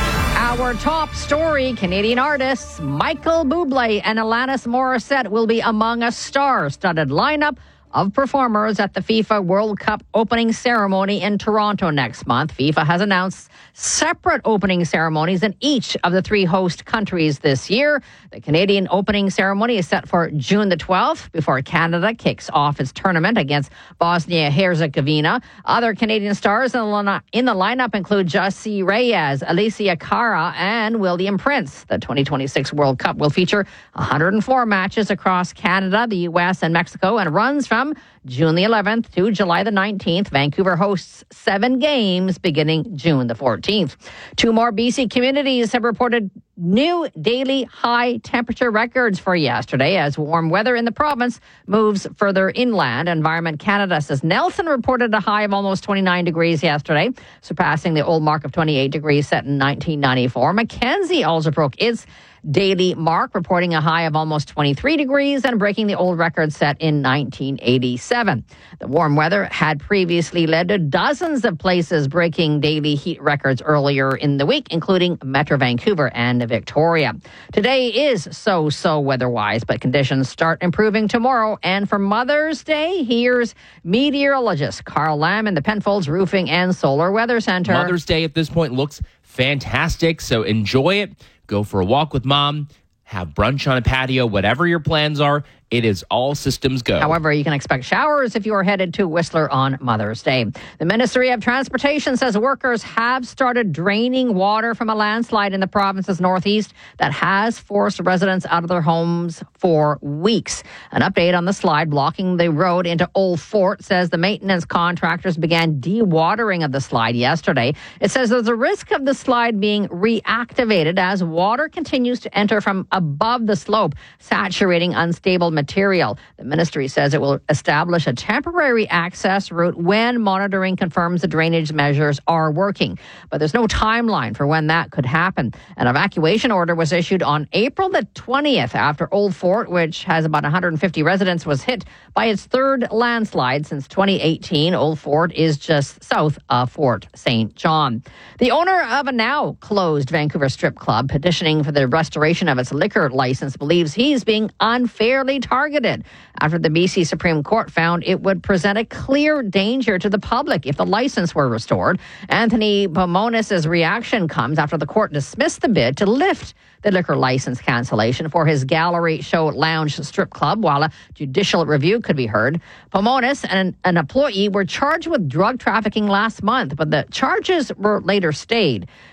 Our top story, Canadian artists Michael Bublé and Alanis Morissette will be among a star-studded lineup of performers at the FIFA World Cup opening ceremony in Toronto next month. FIFA has announced separate opening ceremonies in each of the three host countries this year. The Canadian opening ceremony is set for June the twelfth before Canada kicks off its tournament against Bosnia-Herzegovina. Other Canadian stars in the, in the lineup include Jessie Reyes, Alicia Cara, and William Prince. The twenty twenty-six World Cup will feature one hundred four matches across Canada, the U S, and Mexico, and runs from From June the eleventh to July the nineteenth. Vancouver hosts seven games beginning June the fourteenth. Two more B C communities have reported new daily high temperature records for yesterday as warm weather in the province moves further inland. Environment Canada says Nelson reported a high of almost twenty-nine degrees yesterday, surpassing the old mark of twenty-eight degrees set in nineteen ninety-four. Mackenzie also broke its daily mark, reporting a high of almost twenty-three degrees and breaking the old record set in nineteen eighty-seven. The warm weather had previously led to dozens of places breaking daily heat records earlier in the week, including Metro Vancouver and Victoria. Today is so-so weather-wise, but conditions start improving tomorrow. And for Mother's Day, here's meteorologist Carl Lamb in the Penfolds Roofing and Solar Weather Center. Mother's Day at this point looks fantastic, so enjoy it. Go for a walk with mom, have brunch on a patio, whatever your plans are. It is all systems go. However, you can expect showers if you are headed to Whistler on Mother's Day. The Ministry of Transportation says workers have started draining water from a landslide in the province's northeast that has forced residents out of their homes for weeks. An update on the slide blocking the road into Old Fort says the maintenance contractors began dewatering of the slide yesterday. It says there's a risk of the slide being reactivated as water continues to enter from above the slope, saturating unstable material. The ministry says it will establish a temporary access route when monitoring confirms the drainage measures are working. But there's no timeline for when that could happen. An evacuation order was issued on April the twentieth after Old Fort, which has about one hundred fifty residents, was hit by its third landslide since twenty eighteen. Old Fort is just south of Fort Saint John. The owner of a now closed Vancouver strip club petitioning for the restoration of its liquor license believes he's being unfairly targeted after the B C Supreme Court found it would present a clear danger to the public if the license were restored. Anthony Pomonis' reaction comes after the court dismissed the bid to lift the liquor license cancellation for his Gallery Show Lounge strip club while a judicial review could be heard. Pomonis and an employee were charged with drug trafficking last month, but the charges were later stayed.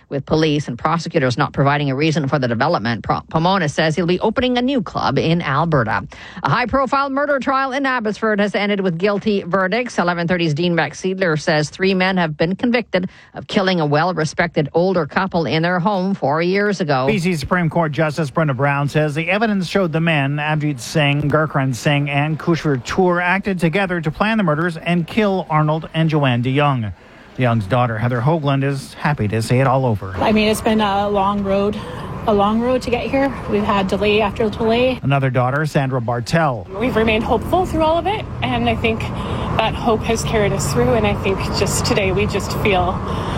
With police and prosecutors not providing a reason for the development, Pomona says he'll be opening a new club in Alberta. A high-profile murder trial in Abbotsford has ended with guilty verdicts. eleven thirty's Dean Beck-Seidler says three men have been convicted of killing a well-respected older couple in their home four years ago. B C Supreme Court Justice Brenda Brown says the evidence showed the men, Avjit Singh, Gurkran Singh, and Kushwar Tour, acted together to plan the murders and kill Arnold and Joanne DeYoung. DeYoung's daughter, Heather Hoagland, is happy to see it all over. I mean, it's been a long road, a long road to get here. We've had delay after delay. Another daughter, Sandra Bartel. We've remained hopeful through all of it, and I think that hope has carried us through, and I think just today we just feel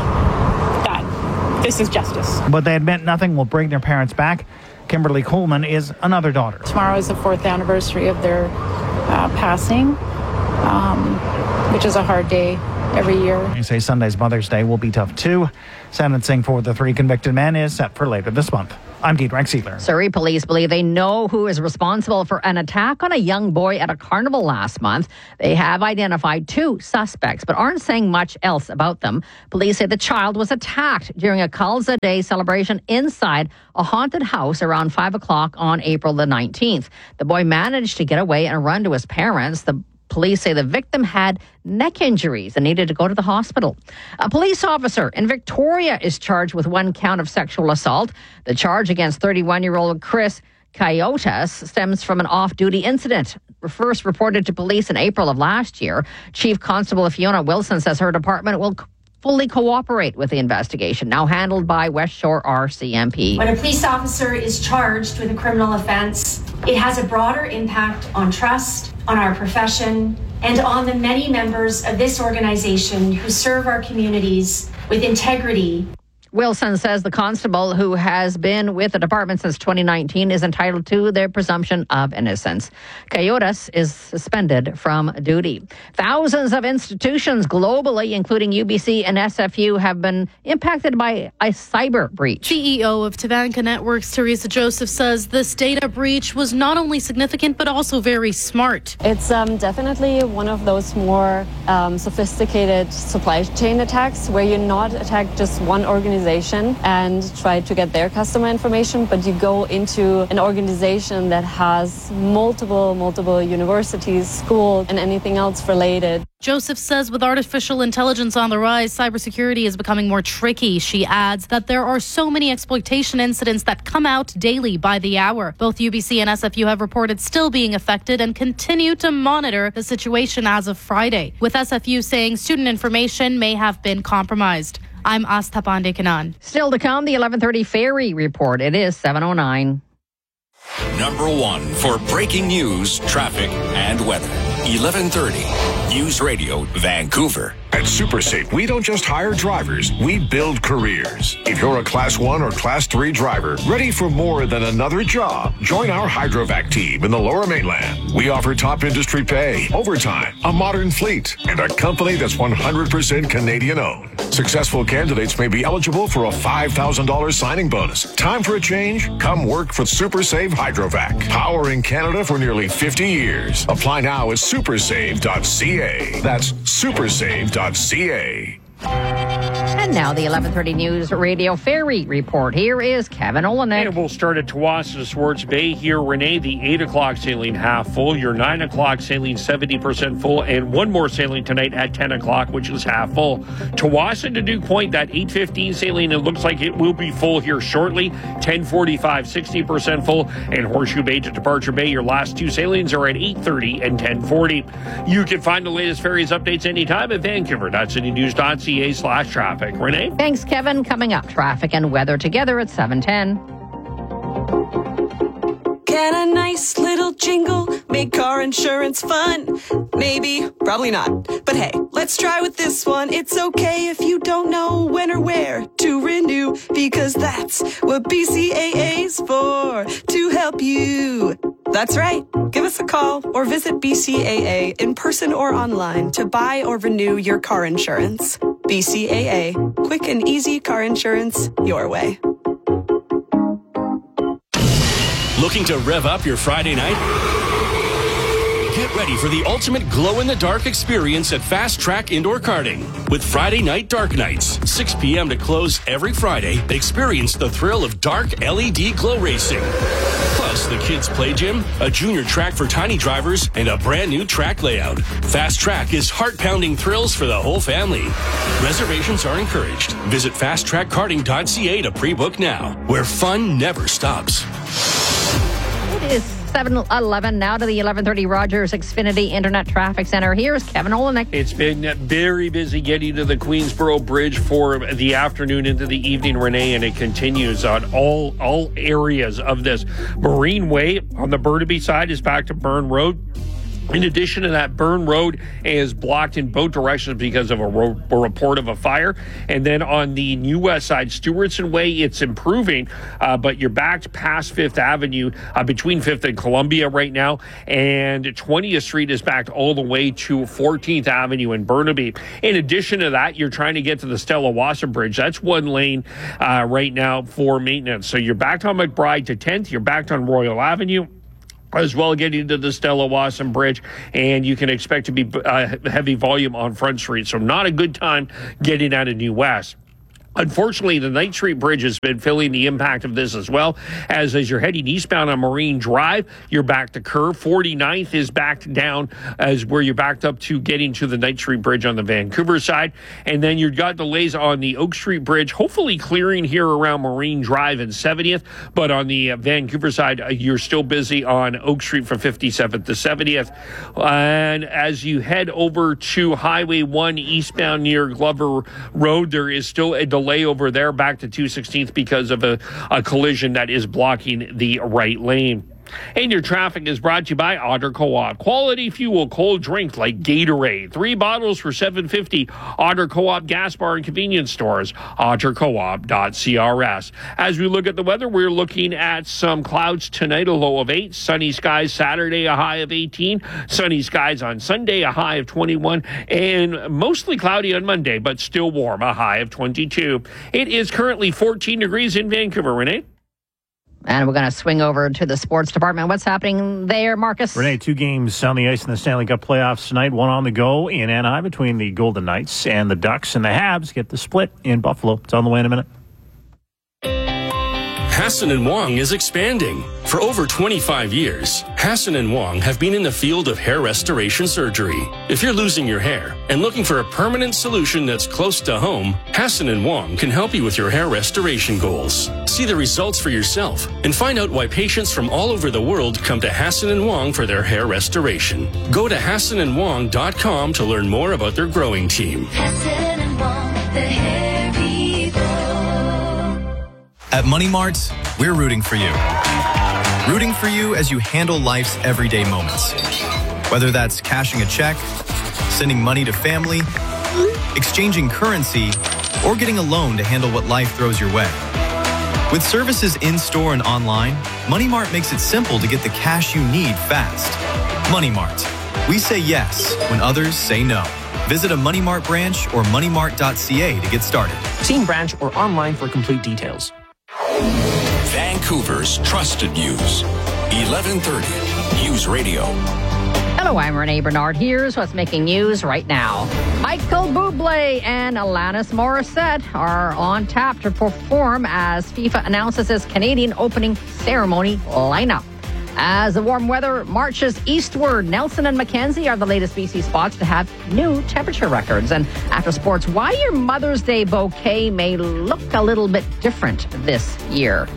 that this is justice. But they admit nothing will bring their parents back. Kimberly Coleman is another daughter. Tomorrow is the fourth anniversary of their uh, passing, um, which is a hard day every year. They say Sunday's Mother's Day will be tough too. Sentencing for the three convicted men is set for later this month. I'm Dean Beck-Seidler. Surrey police believe they know who is responsible for an attack on a young boy at a carnival last month. They have identified two suspects, but aren't saying much else about them. Police say the child was attacked during a Kalsa Day celebration inside a haunted house around five o'clock on April the nineteenth. The boy managed to get away and run to his parents. The Police say the victim had neck injuries and needed to go to the hospital. A police officer in Victoria is charged with one count of sexual assault. The charge against thirty-one-year-old Chris Coyotas stems from an off-duty incident first reported to police in April of last year. Chief Constable Fiona Wilson says her department will fully cooperate with the investigation, now handled by West Shore R C M P. When a police officer is charged with a criminal offence, it has a broader impact on trust, on our profession, and on the many members of this organization who serve our communities with integrity. Wilson says the constable, who has been with the department since twenty nineteen, is entitled to their presumption of innocence. Coyotas is suspended from duty. Thousands of institutions globally, including U B C and S F U, have been impacted by a cyber breach. C E O of Tabanka Networks, Teresa Joseph, says this data breach was not only significant, but also very smart. It's um, definitely one of those more um, sophisticated supply chain attacks where you not attack just one organization and try to get their customer information, but you go into an organization that has multiple, multiple universities, schools, and anything else related. Joseph says with artificial intelligence on the rise, cybersecurity is becoming more tricky. She adds that there are so many exploitation incidents that come out daily by the hour. Both U B C and S F U have reported still being affected and continue to monitor the situation as of Friday, with S F U saying student information may have been compromised. I'm Astha Pandekanan. Still to come, the eleven thirty Ferry Report. It is seven oh nine. Number one for breaking news, traffic, and weather. eleven thirty News Radio, Vancouver. At SuperSafe, we don't just hire drivers, we build careers. If you're a Class one or Class three driver, ready for more than another job, join our Hydrovac team in the Lower Mainland. We offer top industry pay, overtime, a modern fleet, and a company that's one hundred percent Canadian-owned. Successful candidates may be eligible for a five thousand dollars signing bonus. Time for a change? Come work for SuperSave Hydrovac. Powering Canada for nearly fifty years. Apply now at supersave dot c a. That's supersave dot c a. And now the eleven thirty News Radio Ferry Report. Here is Kevin Olenek. And we'll start at Tawasin to Swartz Bay. Here, Renee, the eight o'clock sailing half full. Your nine o'clock sailing seventy percent full. And one more sailing tonight at ten o'clock, which is half full. Tawasin to Duke Point, that eight fifteen sailing, it looks like it will be full here shortly. ten forty-five, sixty percent full. And Horseshoe Bay to Departure Bay, your last two sailings are at eight thirty and ten forty. You can find the latest ferries updates anytime at vancouver dot city news dot c a slash traffic. Renee? Thanks, Kevin. Coming up, traffic and weather together at seven ten. Get a nice little jingle, make car insurance fun. Maybe, probably not. But hey, let's try with this one. It's okay if you don't know when or where to renew, because that's what B C A A's for, to help you. That's right. Give us a call or visit B C A A in person or online to buy or renew your car insurance. B C A A. Quick and easy car insurance your way. Looking to rev up your Friday night? Get ready for the ultimate glow-in-the-dark experience at Fast Track Indoor Karting. With Friday Night Dark Nights, six p.m. to close every Friday, experience the thrill of dark L E D glow racing. Plus, the kids' play gym, a junior track for tiny drivers, and a brand new track layout. Fast Track is heart-pounding thrills for the whole family. Reservations are encouraged. Visit fast track karting dot c a to pre-book now, where fun never stops. It is seven eleven now to the eleven thirty Rogers Xfinity Internet Traffic Center. Here's Kevin Olenek. It's been very busy getting to the Queensboro Bridge for the afternoon into the evening, Renee, and it continues on all all areas of this. Marine Way on the Burnaby side is back to Burn Road. In addition to that, Burn Road is blocked in both directions because of a, ro- a report of a fire. And then on the New West side, Stewartson Way, it's improving, uh, but you're back past Fifth Avenue, uh, between Fifth and Columbia right now. And twentieth Street is backed all the way to fourteenth Avenue in Burnaby. In addition to that, you're trying to get to the Stella Wasson Bridge. That's one lane uh, right now for maintenance. So you're backed on McBride to tenth. You're backed on Royal Avenue, as well getting to the Stella Wasson Bridge, and you can expect to be uh, heavy volume on Front Street. So not a good time getting out of New West. Unfortunately, the Knight Street Bridge has been feeling the impact of this as well, as as you're heading eastbound on Marine Drive, you're back to curve. forty-ninth is backed down as where you're backed up to getting to the Knight Street Bridge on the Vancouver side. And then you've got delays on the Oak Street Bridge, hopefully clearing here around Marine Drive and seventieth. But on the uh, Vancouver side, uh, you're still busy on Oak Street from fifty-seventh to seventieth. And as you head over to Highway one eastbound near Glover Road, there is still a delay over there back to two sixteenth because of a, a collision that is blocking the right lane. And your traffic is brought to you by Otter Co-op. Quality fuel, cold drink like Gatorade. Three bottles for seven dollars and fifty cents. Otter Co-op gas bar and convenience stores. otter co op dot c r s. As we look at the weather, we're looking at some clouds tonight, a low of eight. Sunny skies Saturday, a high of eighteen. Sunny skies on Sunday, a high of twenty-one. And mostly cloudy on Monday, but still warm, a high of twenty-two. It is currently fourteen degrees in Vancouver. Renee? And we're going to swing over to the sports department. What's happening there, Marcus? Renee, two games on the ice in the Stanley Cup playoffs tonight. One on the go in Anaheim between the Golden Knights and the Ducks. And the Habs get the split in Buffalo. It's on the way in a minute. Hassan and Wong is expanding. For over twenty-five years, Hassan and Wong have been in the field of hair restoration surgery. If you're losing your hair and looking for a permanent solution that's close to home, Hassan and Wong can help you with your hair restoration goals. See the results for yourself and find out why patients from all over the world come to Hassan and Wong for their hair restoration. Go to hassan and wong dot com to learn more about their growing team. Hassan and Wong, the hair people. At Money Mart, we're rooting for you. Rooting for you as you handle life's everyday moments. Whether that's cashing a check, sending money to family, exchanging currency, or getting a loan to handle what life throws your way. With services in-store and online, Money Mart makes it simple to get the cash you need fast. Money Mart. We say yes when others say no. Visit a Money Mart branch or money mart dot c a to get started. See in branch or online for complete details. Vancouver's trusted news. eleven thirty News Radio. Hello, I'm Renee Bernard. Here's what's making news right now. Michael Bublé and Alanis Morissette are on tap to perform as FIFA announces his Canadian opening ceremony lineup. As the warm weather marches eastward, Nelson and Mackenzie are the latest B C spots to have new temperature records. And after sports, why your Mother's Day bouquet may look a little bit different this year.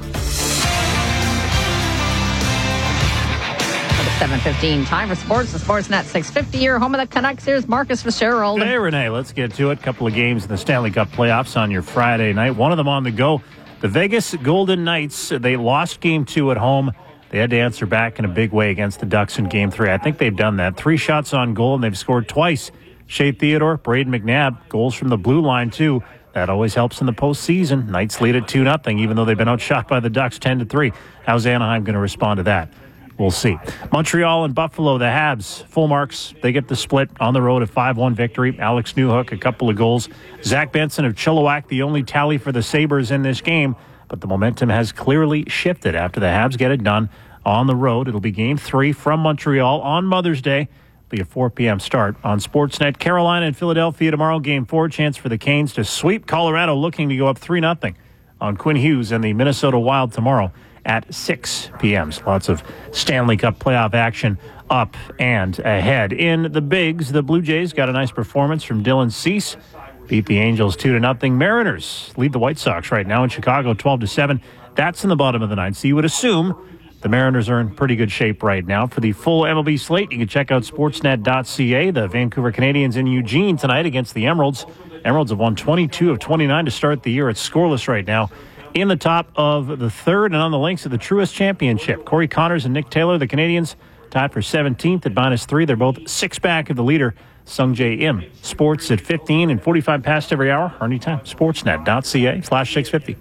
seven fifteen, time for sports. The Sportsnet six fifty, your home of the Canucks. Here's Marcus Fitzgerald. Hey, Renee, let's get to it. Couple of games in the Stanley Cup playoffs on your Friday night. One of them on the go. The Vegas Golden Knights, they lost game two at home. They had to answer back in a big way against the Ducks in game three. I think they've done that. Three shots on goal, and they've scored twice. Shea Theodore, Braden McNabb, goals from the blue line, too. That always helps in the postseason. Knights lead at two nothing, even though they've been outshot by the Ducks ten to three. How's Anaheim going to respond to that? We'll see. Montreal and Buffalo, the Habs, full marks. They get the split on the road, a five one victory. Alex Newhook, a couple of goals. Zach Benson of Chilliwack, the only tally for the Sabres in this game. But the momentum has clearly shifted after the Habs get it done on the road. It'll be game three from Montreal on Mother's Day. It'll be a four p.m. start on Sportsnet. Carolina and Philadelphia tomorrow. Game four. Chance for the Canes to sweep Colorado, looking to go up three nothing on Quinn Hughes and the Minnesota Wild tomorrow at six p.m. So lots of Stanley Cup playoff action up and ahead. In the bigs, the Blue Jays got a nice performance from Dylan Cease. Beat the Angels two to nothing. Mariners lead the White Sox right now in Chicago twelve to seven. That's in the bottom of the ninth. So you would assume the Mariners are in pretty good shape right now. For the full M L B slate, you can check out sportsnet dot c a. The Vancouver Canadians in Eugene tonight against the Emeralds. Emeralds have won twenty-two of twenty-nine to start the year. It's scoreless right now. In the top of the third and on the links of the Truist Championship, Corey Connors and Nick Taylor, the Canadians, tied for seventeenth at minus three. They're both six back of the leader, Sung Jae Im. Sports at fifteen and forty-five past every hour or anytime. sportsnet dot c a slash six fifty.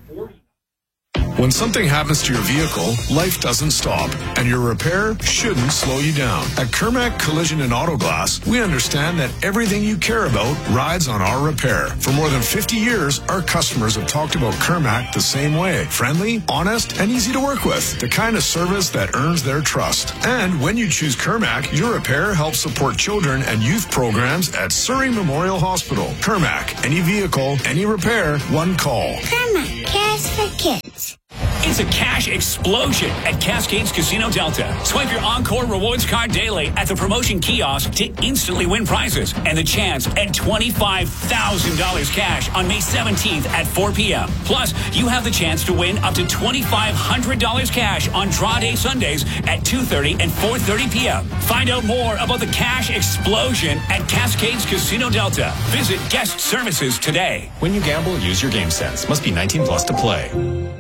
When something happens to your vehicle, life doesn't stop, and your repair shouldn't slow you down. At Kermac Collision and Auto Glass, we understand that everything you care about rides on our repair. For more than fifty years, our customers have talked about Kermac the same way. Friendly, honest, and easy to work with. The kind of service that earns their trust. And when you choose Kermac, your repair helps support children and youth programs at Surrey Memorial Hospital. Kermac, any vehicle, any repair, one call. Kermac cares for kids. It's a cash explosion at Cascades Casino Delta. Swipe your Encore Rewards card daily at the promotion kiosk to instantly win prizes and the chance at twenty-five thousand dollars cash on May seventeenth at four p.m. Plus, you have the chance to win up to twenty-five hundred dollars cash on draw day Sundays at two thirty and four thirty p.m. Find out more about the cash explosion at Cascades Casino Delta. Visit guest services today. When you gamble, use your game sense. Must be nineteen plus to play.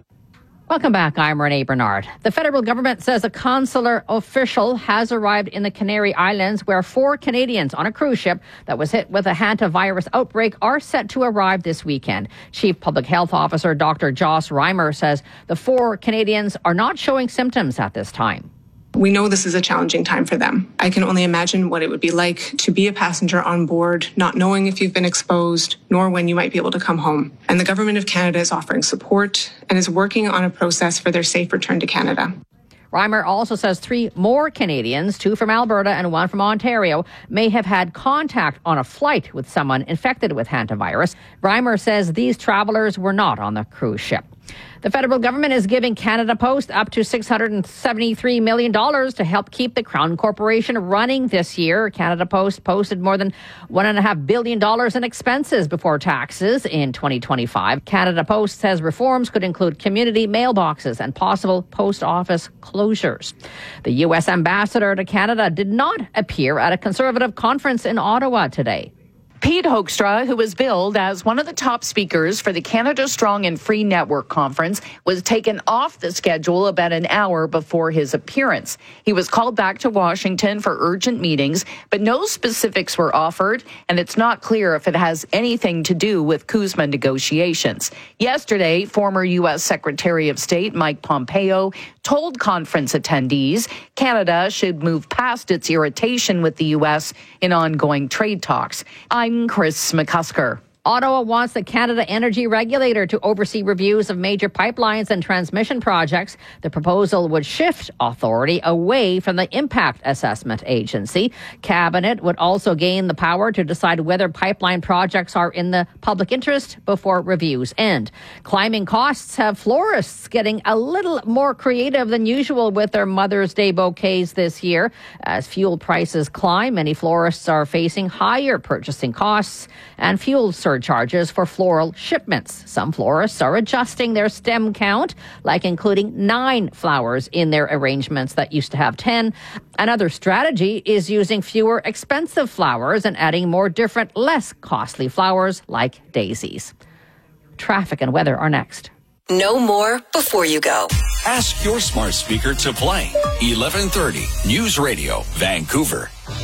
Welcome back. I'm Renee Bernard. The federal government says a consular official has arrived in the Canary Islands where four Canadians on a cruise ship that was hit with a hantavirus outbreak are set to arrive this weekend. Chief Public Health Officer Doctor Joss Reimer says the four Canadians are not showing symptoms at this time. We know this is a challenging time for them. I can only imagine what it would be like to be a passenger on board, not knowing if you've been exposed, nor when you might be able to come home. And the Government of Canada is offering support and is working on a process for their safe return to Canada. Reimer also says three more Canadians, two from Alberta and one from Ontario, may have had contact on a flight with someone infected with hantavirus. Reimer says these travelers were not on the cruise ship. The federal government is giving Canada Post up to six hundred seventy-three million dollars to help keep the Crown Corporation running this year. Canada Post posted more than one point five billion dollars in expenses before taxes in twenty twenty-five. Canada Post says reforms could include community mailboxes and possible post office closures. The U S ambassador to Canada did not appear at a Conservative conference in Ottawa today. Pete Hoekstra, who was billed as one of the top speakers for the Canada Strong and Free Network conference, was taken off the schedule about an hour before his appearance. He was called back to Washington for urgent meetings, but no specifics were offered, and it's not clear if it has anything to do with CUSMA negotiations. Yesterday, former U S Secretary of State Mike Pompeo told conference attendees Canada should move past its irritation with the U S in ongoing trade talks. I'm Chris McCusker. Ottawa wants the Canada Energy Regulator to oversee reviews of major pipelines and transmission projects. The proposal would shift authority away from the Impact Assessment Agency. Cabinet would also gain the power to decide whether pipeline projects are in the public interest before reviews end. Climbing costs have florists getting a little more creative than usual with their Mother's Day bouquets this year. As fuel prices climb, many florists are facing higher purchasing costs and fuel surcharges for floral shipments. Some florists are adjusting their stem count, like including nine flowers in their arrangements that used to have ten. Another strategy is using fewer expensive flowers and adding more different, less costly flowers like daisies. Traffic and weather are next. Know more before you go. Ask your smart speaker to play eleven thirty News Radio, Vancouver.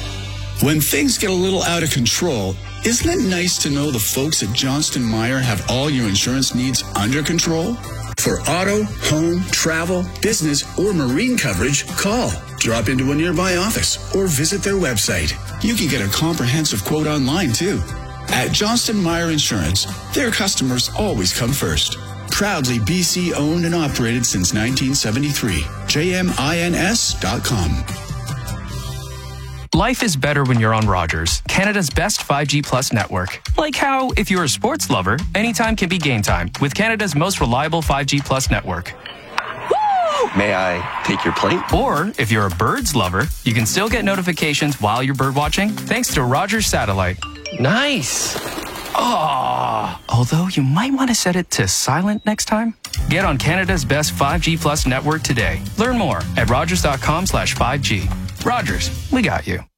When things get a little out of control, isn't it nice to know the folks at Johnston Meyer have all your insurance needs under control? For auto, home, travel, business, or marine coverage, call, drop into a nearby office, or visit their website. You can get a comprehensive quote online, too. At Johnston Meyer Insurance, their customers always come first. Proudly B C owned and operated since nineteen seventy-three. J M I N S dot com. Life is better when you're on Rogers, Canada's best five G Plus network. Like how, if you're a sports lover, anytime can be game time with Canada's most reliable five G Plus network. May I take your plate? Or, if you're a birds lover, you can still get notifications while you're bird watching thanks to Rogers Satellite. Nice. Oh, although you might want to set it to silent next time. Get on Canada's best five G Plus network today. Learn more at rogers.com slash 5G. Rogers, we got you.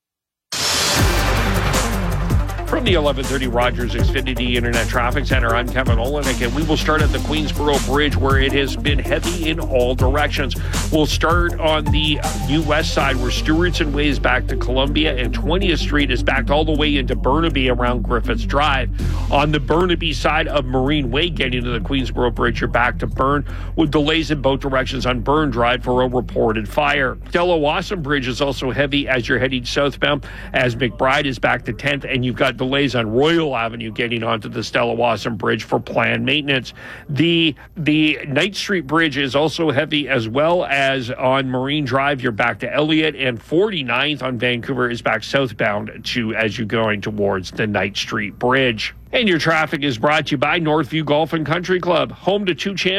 From the eleven thirty Rogers Xfinity Internet Traffic Center, I'm Kevin Olenek, and we will start at the Queensboro Bridge, where it has been heavy in all directions. We'll start on the New West side, where Stewartson Way is back to Columbia, and twentieth Street is backed all the way into Burnaby around Griffiths Drive. On the Burnaby side of Marine Way, getting to the Queensboro Bridge, you're back to Burn, with delays in both directions on Burn Drive for a reported fire. Stella-Wasson Bridge is also heavy as you're heading southbound, as McBride is back to tenth, and you've got delays on Royal Avenue getting onto the Stella-Wasson Bridge for planned maintenance. The the Knight Street Bridge is also heavy, as well as on Marine Drive. You're back to Elliott, and forty-ninth on Vancouver is back southbound to as you're going towards the Knight Street Bridge. And your traffic is brought to you by Northview Golf and Country Club, home to two champions.